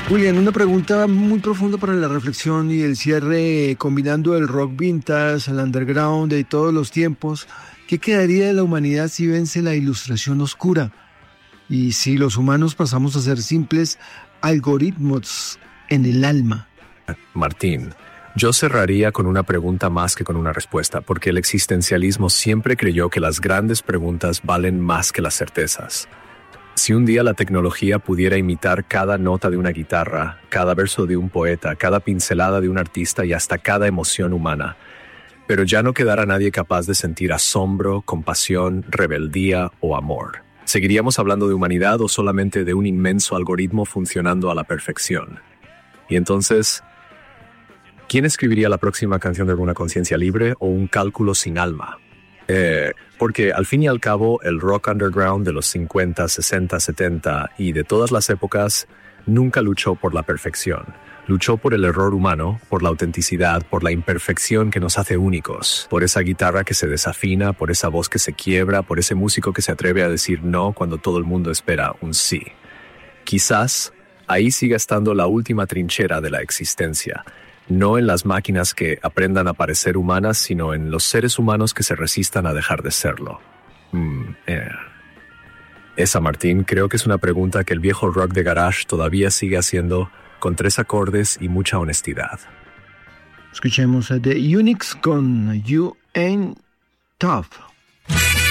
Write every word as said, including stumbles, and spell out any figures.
Julián, una pregunta muy profunda para la reflexión y el cierre, combinando el rock vintage, el underground de todos los tiempos. ¿Qué quedaría de la humanidad si vence la ilustración oscura? Y si los humanos pasamos a ser simples algoritmos en el alma. Martín, yo cerraría con una pregunta más que con una respuesta, porque el existencialismo siempre creyó que las grandes preguntas valen más que las certezas. Si un día la tecnología pudiera imitar cada nota de una guitarra, cada verso de un poeta, cada pincelada de un artista y hasta cada emoción humana, pero ya no quedara nadie capaz de sentir asombro, compasión, rebeldía o amor, ¿seguiríamos hablando de humanidad o solamente de un inmenso algoritmo funcionando a la perfección? Y entonces, ¿quién escribiría la próxima canción de alguna conciencia libre o un cálculo sin alma? Eh, porque al fin y al cabo el rock underground de los cincuenta, sesenta, setenta y de todas las épocas nunca luchó por la perfección. Luchó por el error humano, por la autenticidad, por la imperfección que nos hace únicos, por esa guitarra que se desafina, por esa voz que se quiebra, por ese músico que se atreve a decir no cuando todo el mundo espera un sí. Quizás ahí siga estando la última trinchera de la existencia. No en las máquinas que aprendan a parecer humanas, sino en los seres humanos que se resistan a dejar de serlo. Mm, eh. Esa, Martín, creo que es una pregunta que el viejo rock de garage todavía sigue haciendo con tres acordes y mucha honestidad. Escuchemos a The Unix con You Ain't Tough.